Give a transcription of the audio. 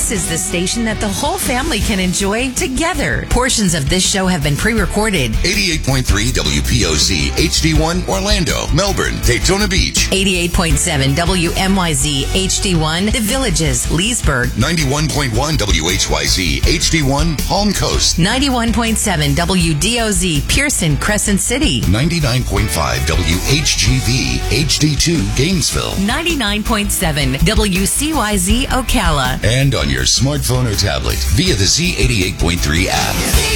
This is the station that the whole family can enjoy together. Portions of this show have been pre-recorded. 88.3 WPOZ, HD1, Orlando, Melbourne, Daytona Beach. 88.7 WMYZ, HD1, The Villages, Leesburg. 91.1 WHYZ, HD1, Palm Coast. 91.7 WDOZ, Pearson, Crescent City. 99.5 WHGV, HD2, Gainesville. 99.7 WCYZ, Ocala. And on your smartphone or tablet via the Z88.3 app.